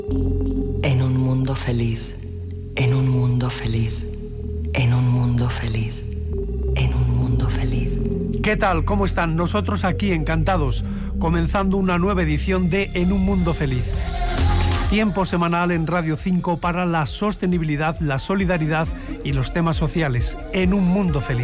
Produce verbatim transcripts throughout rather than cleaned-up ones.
En un mundo feliz, en un mundo feliz, en un mundo feliz, en un mundo feliz. ¿Qué tal? ¿Cómo están? Nosotros aquí encantados, comenzando una nueva edición de En un mundo feliz. Tiempo semanal en Radio cinco para la sostenibilidad, la solidaridad y los temas sociales. En un mundo feliz.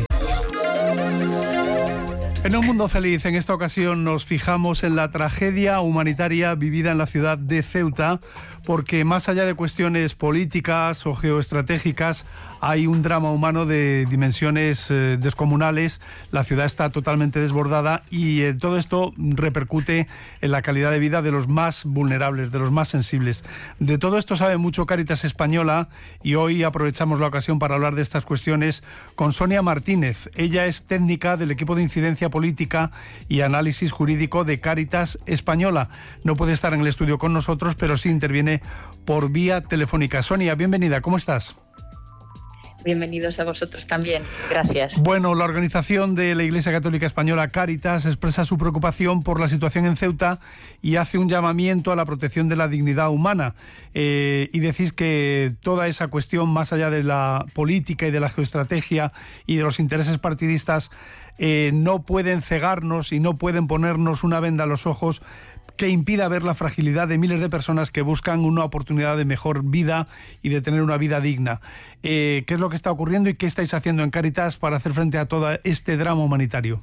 En un mundo feliz, en esta ocasión nos fijamos en la tragedia humanitaria vivida en la ciudad de Ceuta, porque más allá de cuestiones políticas o geoestratégicas, hay un drama humano de dimensiones eh, descomunales. La ciudad está totalmente desbordada y eh, todo esto repercute en la calidad de vida de los más vulnerables, de los más sensibles. De todo esto sabe mucho Cáritas Española y hoy aprovechamos la ocasión para hablar de estas cuestiones con Sonia Martínez. Ella es técnica del equipo de incidencia política y análisis jurídico de Cáritas Española. No puede estar en el estudio con nosotros, pero sí interviene por vía telefónica. Sonia, bienvenida, ¿cómo estás? Bienvenidos a vosotros también, gracias. Bueno, la organización de la Iglesia Católica Española Cáritas expresa su preocupación por la situación en Ceuta y hace un llamamiento a la protección de la dignidad humana. Eh, y decís que toda esa cuestión, más allá de la política y de la geoestrategia y de los intereses partidistas, eh, no pueden cegarnos y no pueden ponernos una venda a los ojos que impida ver la fragilidad de miles de personas que buscan una oportunidad de mejor vida y de tener una vida digna. Eh, ¿Qué es lo que está ocurriendo y qué estáis haciendo en Cáritas para hacer frente a todo este drama humanitario?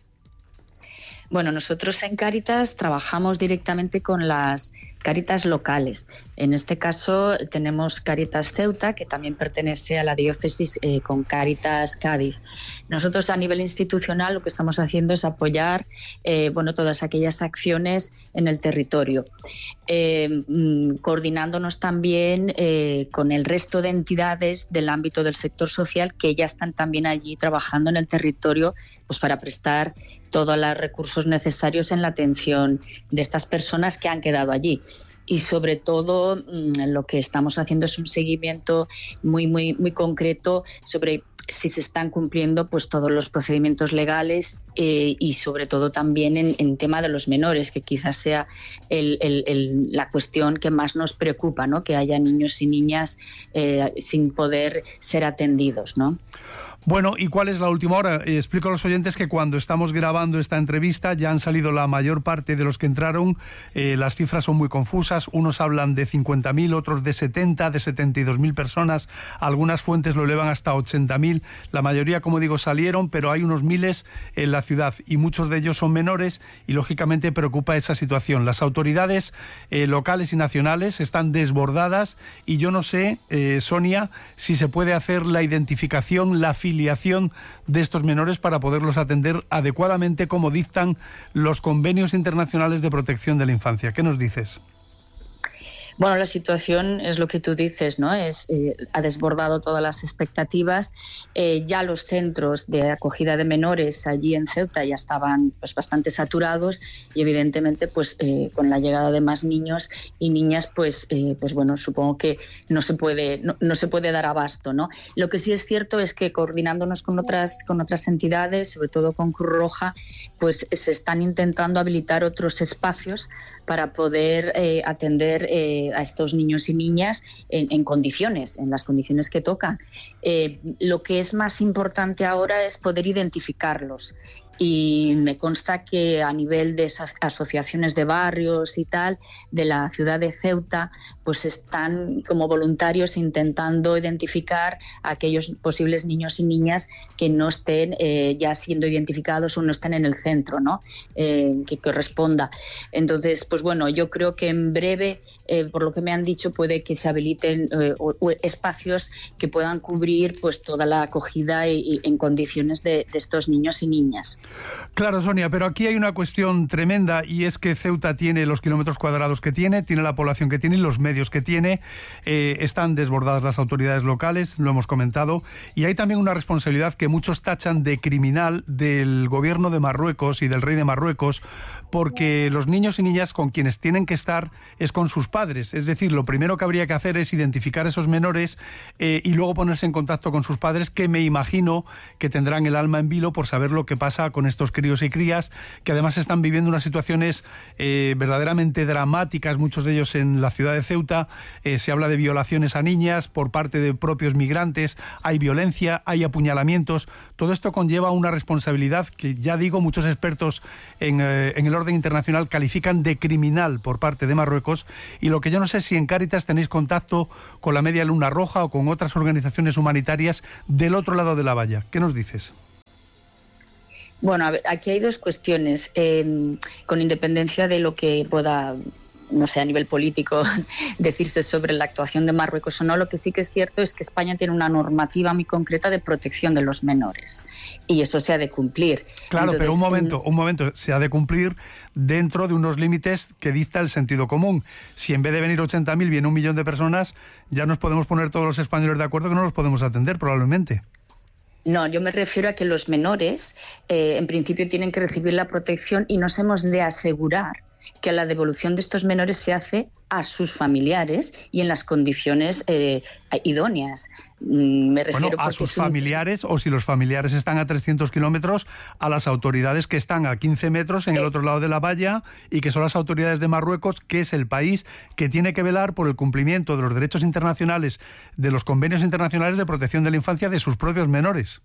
Bueno, nosotros en Cáritas trabajamos directamente con las Cáritas locales. En este caso tenemos Cáritas Ceuta, que también pertenece a la diócesis eh, con Cáritas Cádiz. Nosotros a nivel institucional lo que estamos haciendo es apoyar eh, bueno, todas aquellas acciones en el territorio, eh, mm, coordinándonos también eh, con el resto de entidades del ámbito del sector social que ya están también allí trabajando en el territorio, pues para prestar todos los recursos necesarios en la atención de estas personas que han quedado allí. Y sobre todo lo que estamos haciendo es un seguimiento muy muy muy concreto sobre si se están cumpliendo pues todos los procedimientos legales eh, y sobre todo también en, en tema de los menores, que quizás sea el, el, el, la cuestión que más nos preocupa, ¿no? Que haya niños y niñas eh, sin poder ser atendidos, ¿no? Bueno, ¿y cuál es la última hora? Eh, explico a los oyentes que cuando estamos grabando esta entrevista ya han salido la mayor parte de los que entraron. Eh, las cifras son muy confusas. Unos hablan de cincuenta mil, otros de setenta, de setenta y dos mil personas. Algunas fuentes lo elevan hasta ochenta mil. La mayoría, como digo, salieron, pero hay unos miles en la ciudad y muchos de ellos son menores y, lógicamente, preocupa esa situación. Las autoridades eh, locales y nacionales están desbordadas y yo no sé, eh, Sonia, si se puede hacer la identificación, la filiación de estos menores para poderlos atender adecuadamente como dictan los convenios internacionales de protección de la infancia. ¿Qué nos dices? Bueno, la situación es lo que tú dices, ¿no? Es, eh, ha desbordado todas las expectativas. Eh, ya los centros de acogida de menores allí en Ceuta ya estaban pues bastante saturados y evidentemente pues eh, con la llegada de más niños y niñas pues eh, pues bueno, supongo que no se puede no, no se puede dar abasto, ¿no? Lo que sí es cierto es que coordinándonos con otras con otras entidades, sobre todo con Cruz Roja, pues se están intentando habilitar otros espacios para poder eh, atender eh, a estos niños y niñas en, en condiciones, en las condiciones que tocan. Eh, lo que es más importante ahora es poder identificarlos. Y me consta que a nivel de esas asociaciones de barrios y tal de la ciudad de Ceuta pues están como voluntarios intentando identificar a aquellos posibles niños y niñas que no estén eh, ya siendo identificados o no estén en el centro, ¿no? Eh, que corresponda. Entonces, pues bueno, yo creo que en breve, eh, por lo que me han dicho, puede que se habiliten eh, o, o espacios que puedan cubrir pues toda la acogida y, y en condiciones de, de estos niños y niñas. Claro, Sonia, pero aquí hay una cuestión tremenda y es que Ceuta tiene los kilómetros cuadrados que tiene, tiene la población que tiene y los medios que tiene, eh, están desbordadas las autoridades locales, lo hemos comentado, y hay también una responsabilidad que muchos tachan de criminal del gobierno de Marruecos y del rey de Marruecos, porque los niños y niñas con quienes tienen que estar es con sus padres, es decir, lo primero que habría que hacer es identificar a esos menores eh, y luego ponerse en contacto con sus padres, que me imagino que tendrán el alma en vilo por saber lo que pasa con estos críos y crías, que además están viviendo unas situaciones eh, verdaderamente dramáticas, muchos de ellos en la ciudad de Ceuta. Eh, se habla de violaciones a niñas por parte de propios migrantes, hay violencia, hay apuñalamientos. Todo esto conlleva una responsabilidad que, ya digo, muchos expertos en, eh, en el orden internacional califican de criminal por parte de Marruecos. Y lo que yo no sé si en Cáritas tenéis contacto con la Media Luna Roja o con otras organizaciones humanitarias del otro lado de la valla. ¿Qué nos dices? Bueno, a ver, aquí hay dos cuestiones. Eh, con independencia de lo que pueda, no sé, a nivel político decirse sobre la actuación de Marruecos o no, lo que sí que es cierto es que España tiene una normativa muy concreta de protección de los menores y eso se ha de cumplir. Claro, Entonces, pero un momento, un momento, se ha de cumplir dentro de unos límites que dicta el sentido común. Si en vez de venir ochenta mil viene un millón de personas, ya nos podemos poner todos los españoles de acuerdo que no los podemos atender probablemente. No, yo me refiero a que los menores eh, en principio tienen que recibir la protección y nos hemos de asegurar que la devolución de estos menores se hace a sus familiares y en las condiciones eh, idóneas. Me refiero bueno, a sus un... familiares, o si los familiares están a trescientos kilómetros, a las autoridades que están a quince metros en el otro lado de la valla y que son las autoridades de Marruecos, que es el país que tiene que velar por el cumplimiento de los derechos internacionales, de los convenios internacionales de protección de la infancia de sus propios menores.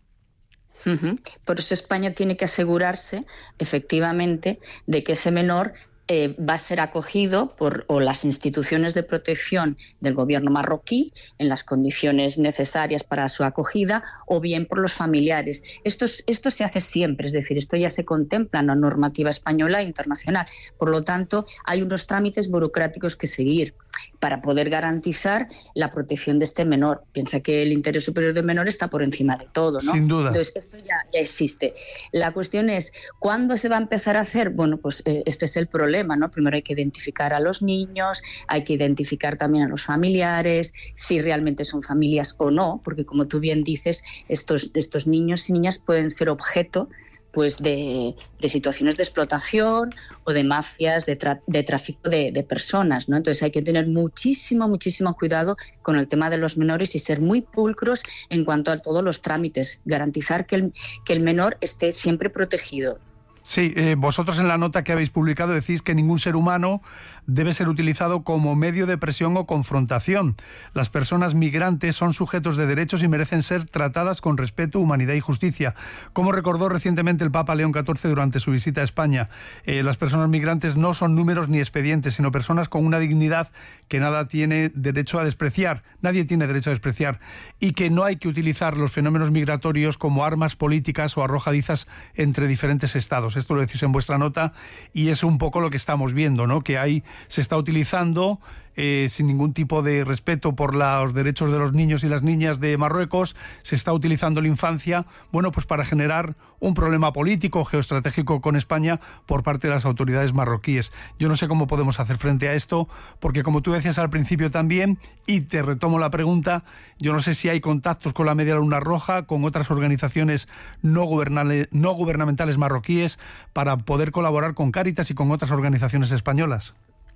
Uh-huh. Por eso España tiene que asegurarse, efectivamente, de que ese menor eh, va a ser acogido por o las instituciones de protección del gobierno marroquí en las condiciones necesarias para su acogida o bien por los familiares. Esto, esto se hace siempre, es decir, esto ya se contempla en la normativa española e internacional. Por lo tanto, hay unos trámites burocráticos que seguir para poder garantizar la protección de este menor. Piensa que el interés superior del menor está por encima de todo, ¿no? Sin duda. Entonces, esto ya, ya existe. La cuestión es, ¿cuándo se va a empezar a hacer? Bueno, pues eh, este es el problema, ¿no? Primero hay que identificar a los niños, hay que identificar también a los familiares, si realmente son familias o no, porque como tú bien dices, estos, estos niños y niñas pueden ser objeto pues de, de situaciones de explotación o de mafias de, tra de tráfico de, de personas, ¿no? Entonces hay que tener muchísimo, muchísimo cuidado con el tema de los menores y ser muy pulcros en cuanto a todos los trámites, garantizar que el, que el menor esté siempre protegido. Sí, eh, vosotros en la nota que habéis publicado decís que ningún ser humano debe ser utilizado como medio de presión o confrontación. Las personas migrantes son sujetos de derechos y merecen ser tratadas con respeto, humanidad y justicia. Como recordó recientemente el Papa León catorce durante su visita a España, eh, las personas migrantes no son números ni expedientes, sino personas con una dignidad que nada tiene derecho a despreciar, nadie tiene derecho a despreciar, y que no hay que utilizar los fenómenos migratorios como armas políticas o arrojadizas entre diferentes estados. Esto lo decís en vuestra nota y es un poco lo que estamos viendo, ¿no? Que ahí se está utilizando eh, sin ningún tipo de respeto por los derechos de los niños y las niñas de Marruecos, se está utilizando la infancia, bueno, pues para generar un problema político, geoestratégico con España por parte de las autoridades marroquíes. Yo no sé cómo podemos hacer frente a esto, porque como tú decías al principio también, y te retomo la pregunta, yo no sé si hay contactos con la Media Luna Roja, con otras organizaciones no, no gubernamentales marroquíes, para poder colaborar con Cáritas y con otras organizaciones españolas.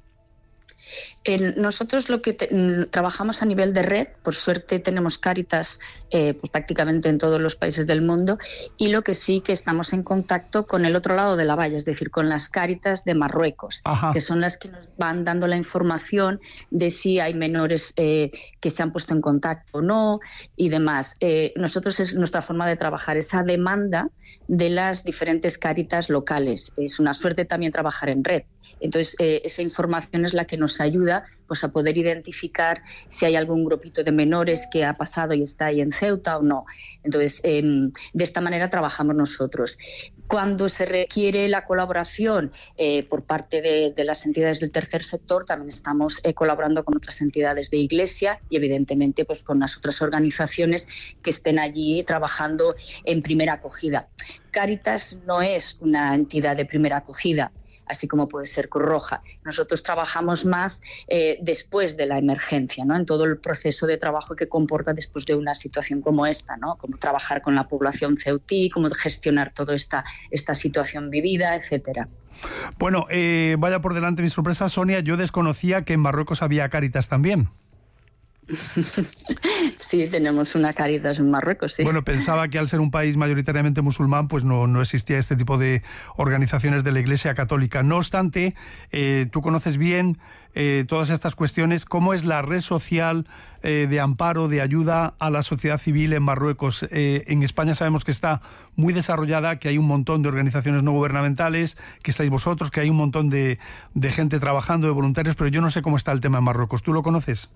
Eh, nosotros lo que te, trabajamos a nivel de red, por suerte tenemos Cáritas eh, pues prácticamente en todos los países del mundo, y lo que sí que estamos en contacto con el otro lado de la valla, es decir, con las Cáritas de Marruecos. Ajá. Que son las que nos van dando la información de si hay menores eh, que se han puesto en contacto o no y demás. Eh, nosotros es nuestra forma de trabajar, esa demanda de las diferentes Cáritas locales. Es una suerte también trabajar en red. Entonces, eh, esa información es la que nos ayuda pues, a poder identificar si hay algún grupito de menores que ha pasado y está ahí en Ceuta o no. Entonces, eh, de esta manera trabajamos nosotros. Cuando se requiere la colaboración eh, por parte de, de las entidades del tercer sector, también estamos eh, colaborando con otras entidades de Iglesia y, evidentemente, pues, con las otras organizaciones que estén allí trabajando en primera acogida. Cáritas no es una entidad de primera acogida, así como puede ser Cruz Roja. Nosotros trabajamos más eh, después de la emergencia, ¿no? En todo el proceso de trabajo que comporta después de una situación como esta, ¿no? Como trabajar con la población ceutí, cómo gestionar toda esta, esta situación vivida, etcétera. Bueno, eh, vaya por delante mi sorpresa, Sonia, yo desconocía que en Marruecos había Cáritas también. Sí, tenemos una Cáritas en Marruecos, sí. Bueno, pensaba que al ser un país mayoritariamente musulmán, pues no, no existía este tipo de organizaciones de la Iglesia Católica. No obstante, eh, tú conoces bien eh, todas estas cuestiones. ¿Cómo es la red social eh, de amparo, de ayuda a la sociedad civil en Marruecos? Eh, en España sabemos que está muy desarrollada, que hay un montón de organizaciones no gubernamentales, que estáis vosotros, que hay un montón de, de gente trabajando, de voluntarios, pero yo no sé cómo está el tema en Marruecos. ¿Tú lo conoces?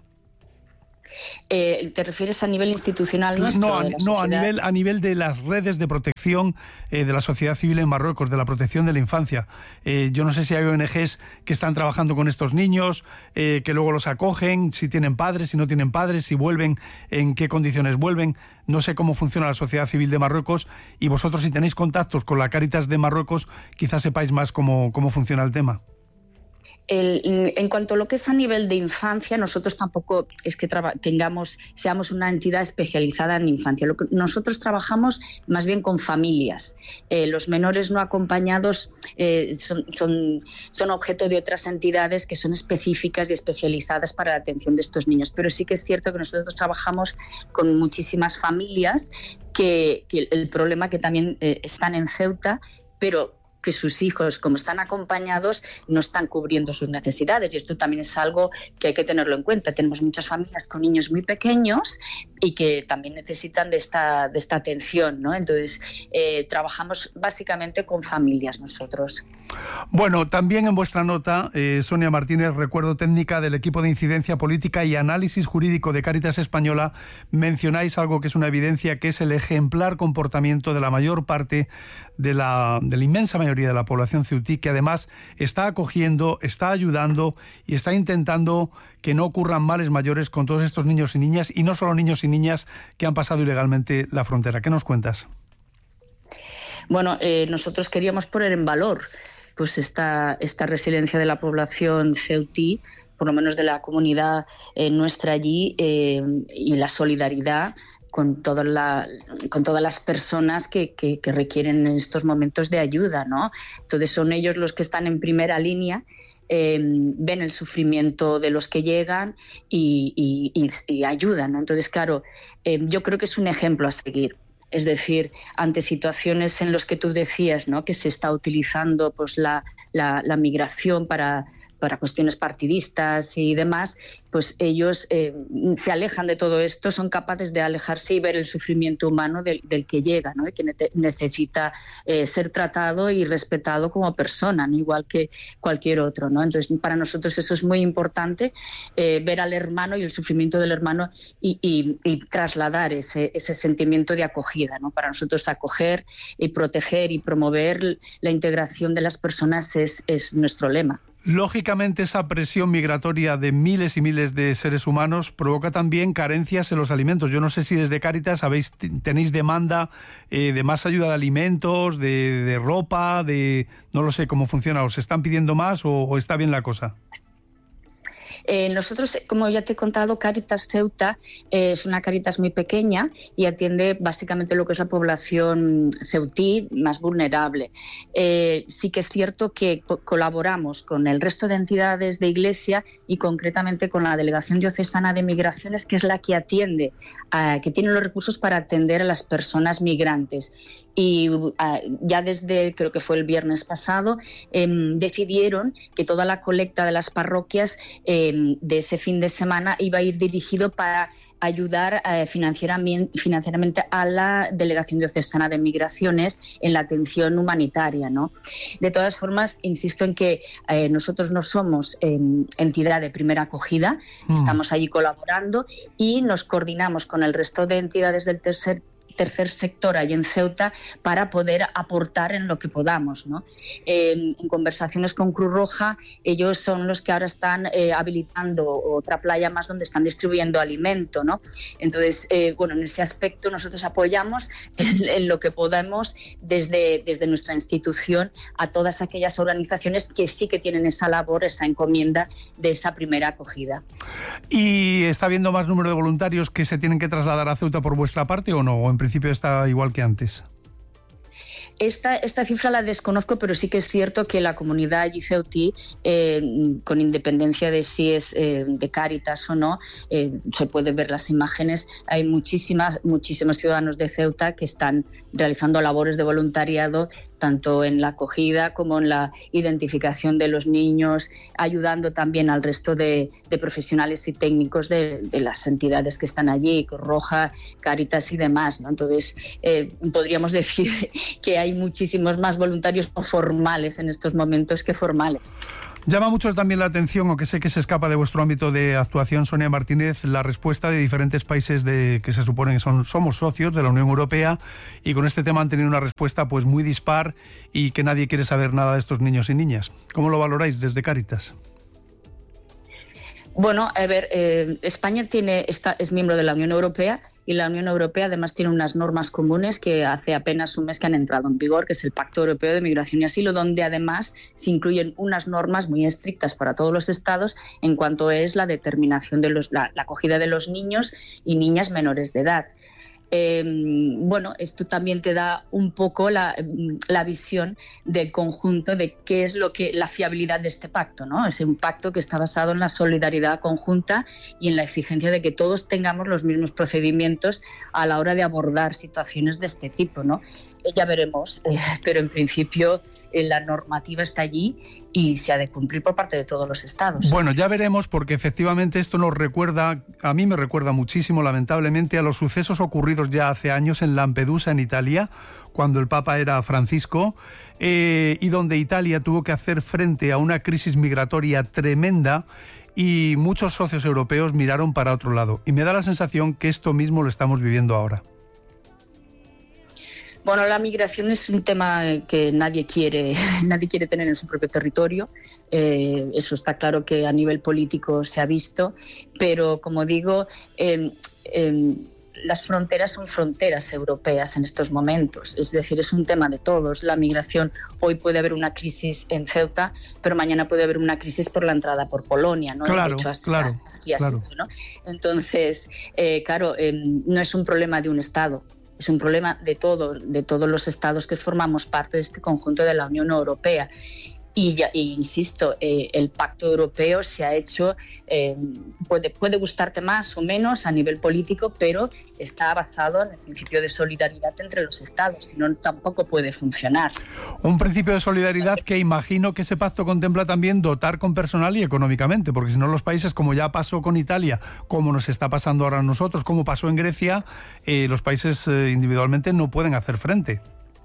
Eh, ¿Te refieres a nivel institucional nuestro? No, a, de la no a, nivel, a nivel de las redes de protección eh, de la sociedad civil en Marruecos, de la protección de la infancia. Eh, yo no sé si hay O N Ges que están trabajando con estos niños, eh, que luego los acogen, si tienen padres, si no tienen padres, si vuelven, en qué condiciones vuelven. No sé cómo funciona la sociedad civil de Marruecos, y vosotros, si tenéis contactos con la Cáritas de Marruecos, quizás sepáis más cómo, cómo funciona el tema. El, en cuanto a lo que es a nivel de infancia, nosotros tampoco es que tengamos, seamos una entidad especializada en infancia. Lo que nosotros trabajamos más bien con familias. Eh, los menores no acompañados eh, son, son, son objeto de otras entidades que son específicas y especializadas para la atención de estos niños. Pero sí que es cierto que nosotros trabajamos con muchísimas familias que, que el problema que también eh, están en Ceuta, pero que sus hijos, como están acompañados, no están cubriendo sus necesidades, y esto también es algo que hay que tenerlo en cuenta. Tenemos muchas familias con niños muy pequeños y que también necesitan de esta, de esta atención, ¿no? Entonces, eh, trabajamos básicamente con familias nosotros. Bueno, también en vuestra nota, eh, Sonia Martínez, recuerdo técnica del equipo de incidencia política y análisis jurídico de Cáritas Española, mencionáis algo que es una evidencia, que es el ejemplar comportamiento de la mayor parte de la, de la inmensa mayoría de la población ceutí, que además está acogiendo, está ayudando y está intentando que no ocurran males mayores con todos estos niños y niñas, y no solo niños y niñas que han pasado ilegalmente la frontera. ¿Qué nos cuentas? Bueno, eh, nosotros queríamos poner en valor pues esta, esta resiliencia de la población ceutí, por lo menos de la comunidad eh, nuestra allí, eh, y la solidaridad con, toda la, con todas las personas que, que, que requieren en estos momentos de ayuda, ¿no? Entonces son ellos los que están en primera línea, eh, ven el sufrimiento de los que llegan y, y, y, y ayudan, ¿no? Entonces, claro, eh, yo creo que es un ejemplo a seguir. Es decir, ante situaciones en las que tú decías, ¿no?, que se está utilizando pues la, la, la migración para, para cuestiones partidistas y demás, pues ellos eh, se alejan de todo esto, son capaces de alejarse y ver el sufrimiento humano del, del que llega, ¿no?, y que ne- necesita eh, ser tratado y respetado como persona, ¿no?, igual que cualquier otro, ¿no? Entonces, para nosotros eso es muy importante, eh, ver al hermano y el sufrimiento del hermano y, y, y trasladar ese, ese sentimiento de acogida, ¿no? Para nosotros acoger y proteger y promover la integración de las personas es, es nuestro lema. Lógicamente, esa presión migratoria de miles y miles de seres humanos provoca también carencias en los alimentos. Yo no sé si desde Cáritas habéis, tenéis demanda eh, de más ayuda de alimentos, de, de ropa, de no lo sé cómo funciona. ¿Os están pidiendo más o, o está bien la cosa? Eh, nosotros, como ya te he contado, Cáritas Ceuta eh, es una Cáritas muy pequeña y atiende básicamente lo que es la población ceutí más vulnerable. Eh, sí que es cierto que co- colaboramos con el resto de entidades de Iglesia y concretamente con la Delegación Diocesana de Migraciones, que es la que atiende, a, que tiene los recursos para atender a las personas migrantes. Y uh, ya desde, creo que fue el viernes pasado, eh, decidieron que toda la colecta de las parroquias eh, de ese fin de semana iba a ir dirigido para ayudar eh, financieramente, financieramente a la Delegación Diocesana de Migraciones en la atención humanitaria, ¿no? De todas formas, insisto en que eh, nosotros no somos eh, entidad de primera acogida, mm. estamos allí colaborando y nos coordinamos con el resto de entidades del tercer tercer sector allí en Ceuta para poder aportar en lo que podamos, ¿no? Eh, en conversaciones con Cruz Roja, ellos son los que ahora están eh, habilitando otra playa más donde están distribuyendo alimento, ¿no? Entonces, eh, bueno, en ese aspecto nosotros apoyamos en, en lo que podamos desde, desde nuestra institución a todas aquellas organizaciones que sí que tienen esa labor, esa encomienda de esa primera acogida. ¿Y está habiendo más número de voluntarios que se tienen que trasladar a Ceuta por vuestra parte o no? ¿O en principio está igual que antes? Esta, esta cifra la desconozco, pero sí que es cierto que la comunidad allí ceutí, eh, con independencia de si es eh, de Cáritas o no, eh, se pueden ver las imágenes, hay muchísimas, muchísimos ciudadanos de Ceuta que están realizando labores de voluntariado, tanto en la acogida como en la identificación de los niños, ayudando también al resto de, de profesionales y técnicos de, de las entidades que están allí, Cruz Roja, Cáritas y demás, ¿no? Entonces, eh, podríamos decir que hay muchísimos más voluntarios formales en estos momentos que formales. Llama mucho también la atención, aunque sé que se escapa de vuestro ámbito de actuación, Sonia Martínez, la respuesta de diferentes países de que se supone que son somos socios de la Unión Europea, y con este tema han tenido una respuesta pues muy dispar y que nadie quiere saber nada de estos niños y niñas. ¿Cómo lo valoráis desde Cáritas? Bueno, a ver, eh, España tiene, está, es miembro de la Unión Europea, y la Unión Europea además tiene unas normas comunes que hace apenas un mes que han entrado en vigor, que es el Pacto Europeo de Migración y Asilo, donde además se incluyen unas normas muy estrictas para todos los estados en cuanto es la determinación de los, la, la acogida de los niños y niñas menores de edad. Eh, bueno, esto también te da un poco la, la visión del conjunto de qué es lo que la fiabilidad de este pacto, ¿no? Es un pacto que está basado en la solidaridad conjunta y en la exigencia de que todos tengamos los mismos procedimientos a la hora de abordar situaciones de este tipo, ¿no? Ya veremos, eh, pero en principio la normativa está allí y se ha de cumplir por parte de todos los estados. Bueno, ya veremos, porque efectivamente esto nos recuerda, a mí me recuerda muchísimo, lamentablemente, a los sucesos ocurridos ya hace años en Lampedusa, en Italia, cuando el Papa era Francisco, eh, y donde Italia tuvo que hacer frente a una crisis migratoria tremenda y muchos socios europeos miraron para otro lado. Y me da la sensación que esto mismo lo estamos viviendo ahora. Bueno, la migración es un tema que nadie quiere, nadie quiere tener en su propio territorio. Eh, eso está claro que a nivel político se ha visto, pero como digo, eh, eh, las fronteras son fronteras europeas en estos momentos. Es decir, es un tema de todos. La migración, hoy puede haber una crisis en Ceuta, pero mañana puede haber una crisis por la entrada por Polonia, ¿no? Claro, de hecho, así, claro, así ha claro. sido, ¿no? Entonces, eh, claro, eh, no es un problema de un Estado. Es un problema de, todo, de todos los estados que formamos parte de este conjunto de la Unión Europea. Y, ya, y insisto, eh, el Pacto Europeo se ha hecho, eh, puede, puede gustarte más o menos a nivel político, pero está basado en el principio de solidaridad entre los estados, si no tampoco puede funcionar. Un principio de solidaridad que imagino que ese pacto contempla también dotar con personal y económicamente, porque si no los países, como ya pasó con Italia, como nos está pasando ahora a nosotros, como pasó en Grecia, eh, los países eh, individualmente no pueden hacer frente.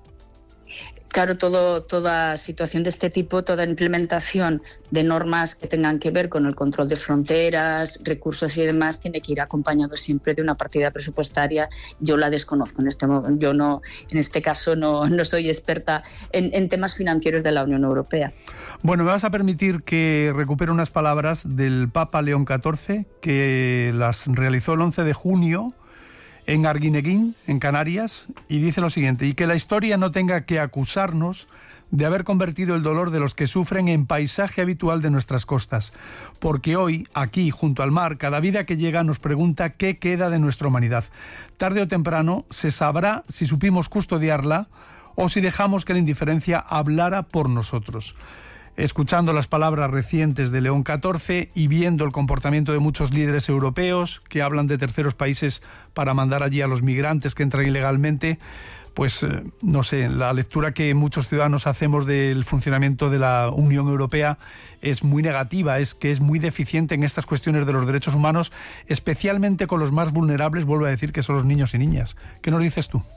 Claro, todo, toda situación de este tipo, toda implementación de normas que tengan que ver con el control de fronteras, recursos y demás, tiene que ir acompañado siempre de una partida presupuestaria. Yo la desconozco en este momento. Yo no, en este caso no, no soy experta en, en temas financieros de la Unión Europea. Bueno, me vas a permitir que recupere unas palabras del Papa León catorce, que las realizó el once de junio en Arguineguín, en Canarias, y dice lo siguiente: y que la historia no tenga que acusarnos de haber convertido el dolor de los que sufren en paisaje habitual de nuestras costas, porque hoy, aquí, junto al mar, cada vida que llega nos pregunta qué queda de nuestra humanidad. Tarde o temprano se sabrá si supimos custodiarla o si dejamos que la indiferencia hablara por nosotros. Escuchando las palabras recientes de León catorce y viendo el comportamiento de muchos líderes europeos que hablan de terceros países para mandar allí a los migrantes que entran ilegalmente, pues eh, no sé, la lectura que muchos ciudadanos hacemos del funcionamiento de la Unión Europea es muy negativa, es que es muy deficiente en estas cuestiones de los derechos humanos, especialmente con los más vulnerables, vuelvo a decir, que son los niños y niñas. ¿Qué nos dices tú?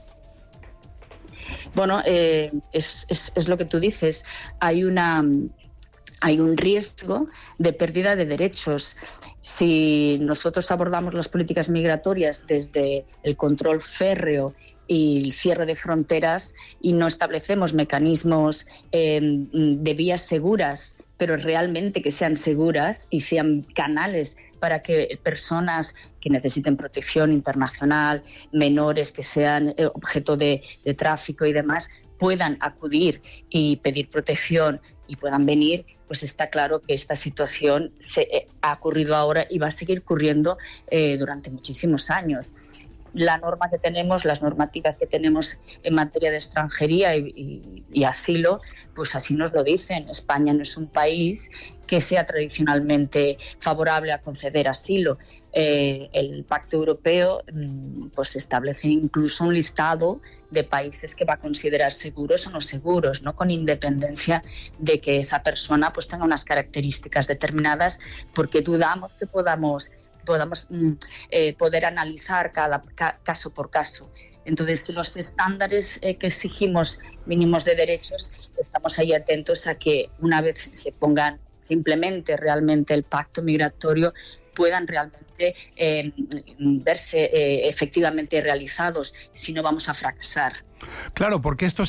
Bueno, eh, es, es, es lo que tú dices. Hay una, hay un riesgo de pérdida de derechos. Si nosotros abordamos las políticas migratorias desde el control férreo y el cierre de fronteras y no establecemos mecanismos eh, de vías seguras, pero realmente que sean seguras y sean canales para que personas que necesiten protección internacional, menores que sean objeto de, de tráfico y demás, puedan acudir y pedir protección y puedan venir, pues está claro que esta situación se, eh, ha ocurrido ahora y va a seguir ocurriendo eh, durante muchísimos años. la norma que tenemos, las normativas que tenemos en materia de extranjería y, y, y asilo, pues así nos lo dicen. España no es un país que sea tradicionalmente favorable a conceder asilo. Eh, el Pacto Europeo pues establece incluso un listado de países que va a considerar seguros o no seguros, ¿no? Con independencia de que esa persona pues tenga unas características determinadas, porque dudamos que podamos podamos eh, poder analizar cada ca, caso por caso. Entonces, los estándares eh, que exigimos mínimos de derechos, estamos ahí atentos a que una vez se pongan, se implemente realmente el pacto migratorio, puedan realmente eh, verse eh, efectivamente realizados, si no vamos a fracasar. Claro, porque esto